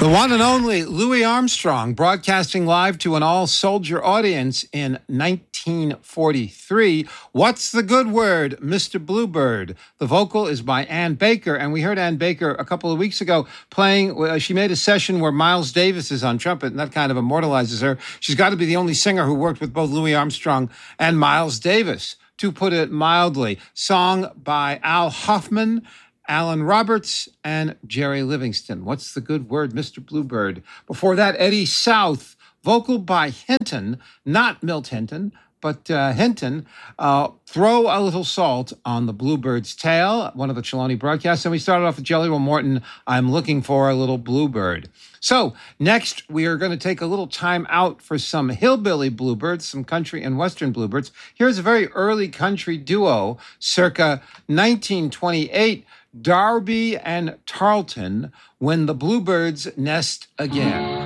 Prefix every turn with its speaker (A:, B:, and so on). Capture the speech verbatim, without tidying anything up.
A: The one and only Louis Armstrong, broadcasting live to an all-soldier audience in nineteen forty-three. What's the good word, Mister Bluebird? The vocal is by Ann Baker, and we heard Ann Baker a couple of weeks ago playing. Uh, she made a session where Miles Davis is on trumpet, and that kind of immortalizes her. She's got to be the only singer who worked with both Louis Armstrong and Miles Davis, to put it mildly. Song by Al Hoffman, Alan Roberts, and Jerry Livingston. What's the good word, Mister Bluebird? Before that, Eddie South, vocal by Hinton, not Milt Hinton, but uh, Hinton. Uh, Throw a Little Salt on the Bluebird's Tail, one of the Chiloni broadcasts. And we started off with Jelly Roll Morton, I'm Looking for a Little Bluebird. So next, we are going to take a little time out for some hillbilly bluebirds, some country and western bluebirds. Here's a very early country duo, circa nineteen twenty-eight, Darby and Tarleton, When the Bluebirds Nest Again.